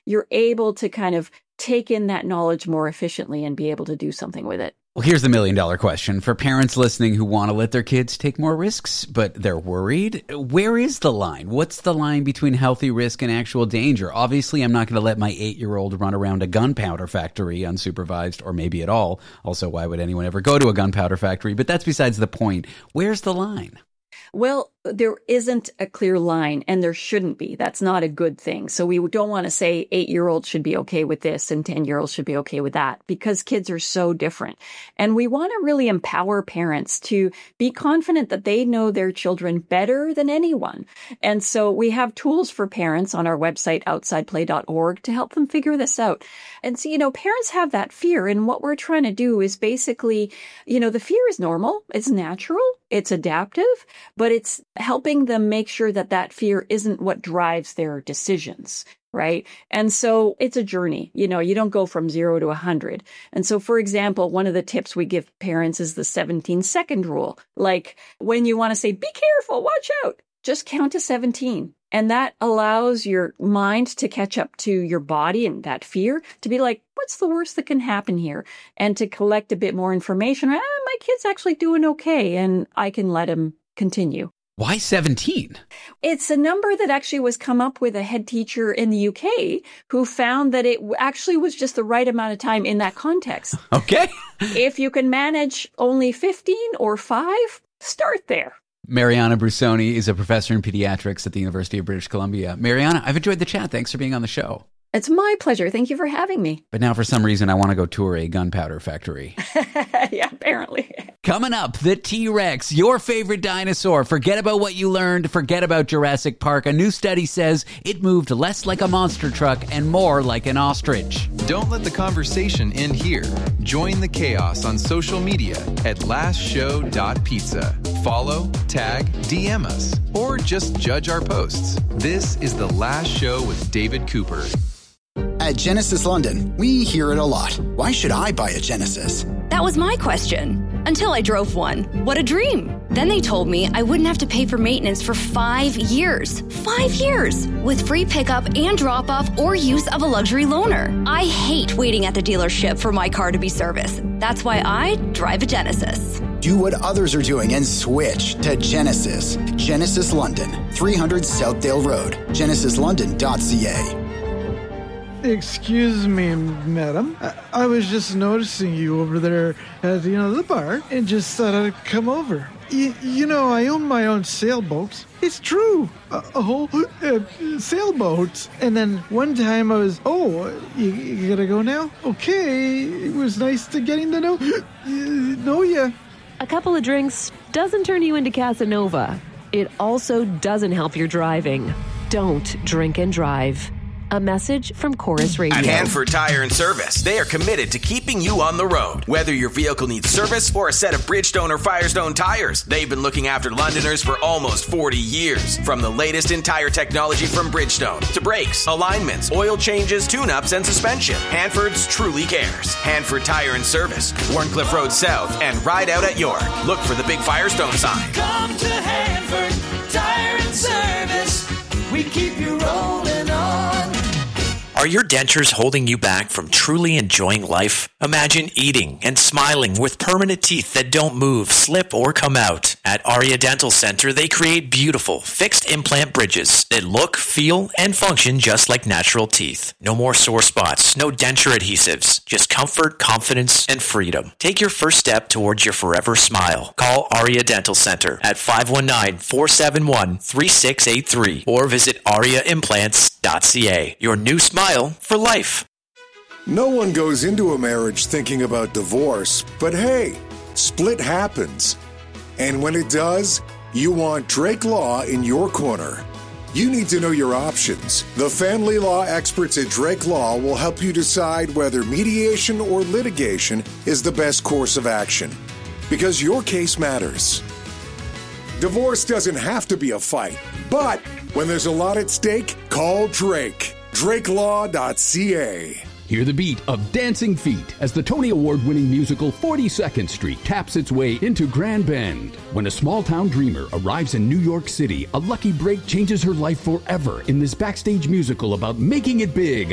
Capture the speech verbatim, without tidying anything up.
you're able to kind of take in that knowledge more efficiently and be able to do something with it. Well, here's the million dollar question. For parents listening who want to let their kids take more risks, but they're worried, where is the line? What's the line between healthy risk and actual danger? Obviously, I'm not going to let my eight-year-old run around a gunpowder factory unsupervised, or maybe at all. Also, why would anyone ever go to a gunpowder factory? But that's besides the point. Where's the line? Well, there isn't a clear line, and there shouldn't be. That's not a good thing. So we don't want to say eight-year-olds should be okay with this and ten-year-olds should be okay with that, because kids are so different. And we want to really empower parents to be confident that they know their children better than anyone. And so we have tools for parents on our website, outside play dot org, to help them figure this out. And so, you know, parents have that fear, and what we're trying to do is basically, you know, the fear is normal, it's natural, it's adaptive, but it's helping them make sure that that fear isn't what drives their decisions, right? And so it's a journey. You know, you don't go from zero to a hundred. And so, for example, one of the tips we give parents is the seventeen second rule. Like when you want to say, be careful, watch out, just count to seventeen. And that allows your mind to catch up to your body and that fear to be like, what's the worst that can happen here? And to collect a bit more information. Ah, my kid's actually doing okay, and I can let him continue. Why seventeen? It's a number that actually was come up with a head teacher in the U K who found that it actually was just the right amount of time in that context. Okay. If you can manage only fifteen or five, start there. Mariana Brusoni is a professor in pediatrics at the University of British Columbia. Mariana, I've enjoyed the chat. Thanks for being on the show. It's my pleasure. Thank you for having me. But now for some reason, I want to go tour a gunpowder factory. Yeah, apparently. Coming up, the T-Rex, your favorite dinosaur. Forget about what you learned. Forget about Jurassic Park. A new study says it moved less like a monster truck and more like an ostrich. Don't let the conversation end here. Join the chaos on social media at last show dot pizza. Follow, tag, D M us, or just judge our posts. This is The Last Show with David Cooper. At Genesis London, we hear it a lot. Why should I buy a Genesis? That was my question. Until I drove one. What a dream. Then they told me I wouldn't have to pay for maintenance for five years. Five years! With free pickup and drop-off or use of a luxury loaner. I hate waiting at the dealership for my car to be serviced. That's why I drive a Genesis. Do what others are doing and switch to Genesis. Genesis London, three hundred Southdale Road, genesis london dot c a. Excuse me, madam. I, I was just noticing you over there at, you know, the bar and just thought I'd come over. Y- you know, I own my own sailboat. It's true. A, a whole uh, sailboat. And then one time I was, oh, you, you gotta go now? Okay. It was nice to getting to know, uh, know ya. A couple of drinks doesn't turn you into Casanova. It also doesn't help your driving. Don't drink and drive. A message from Chorus Radio. At Hanford Tire and Service, they are committed to keeping you on the road. Whether your vehicle needs service or a set of Bridgestone or Firestone tires, they've been looking after Londoners for almost forty years. From the latest in tire technology from Bridgestone to brakes, alignments, oil changes, tune-ups, and suspension, Hanford's truly cares. Hanford Tire and Service, Warncliffe Road South, and Ride Out at York. Look for the big Firestone sign. Come to Hanford Tire and Service. We keep you rolling on. Are your dentures holding you back from truly enjoying life? Imagine eating and smiling with permanent teeth that don't move, slip, or come out. At Aria Dental Center, they create beautiful, fixed implant bridges that look, feel, and function just like natural teeth. No more sore spots, no denture adhesives, just comfort, confidence, and freedom. Take your first step towards your forever smile. Call Aria Dental Center at five one nine, four seven one, three six eight three or visit aria implants dot c a. Your new smile for life. No one goes into a marriage thinking about divorce, but hey, split happens. And when it does, you want Drake Law in your corner. You need to know your options. The family law experts at Drake Law will help you decide whether mediation or litigation is the best course of action, because your case matters. Divorce doesn't have to be a fight, but when there's a lot at stake, call Drake. drake law dot c a. Hear the beat of Dancing Feet as the Tony Award-winning musical forty-second Street taps its way into Grand Bend. When a small-town dreamer arrives in New York City, a lucky break changes her life forever in this backstage musical about making it big